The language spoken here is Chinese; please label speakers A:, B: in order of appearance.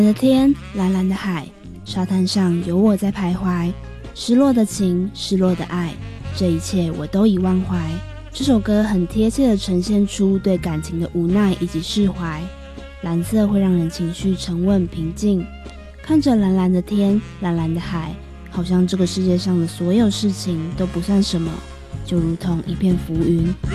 A: 蓝的天，蓝蓝的海，沙滩上有我在徘徊，失落的情，失落的爱，这一切我都已忘怀。这首歌很贴切地呈现出对感情的无奈以及释怀。蓝色会让人情绪沉稳平静，看着蓝蓝的天，蓝蓝的海，好像这个世界上的所有事情都不算什么，就如同一片浮云。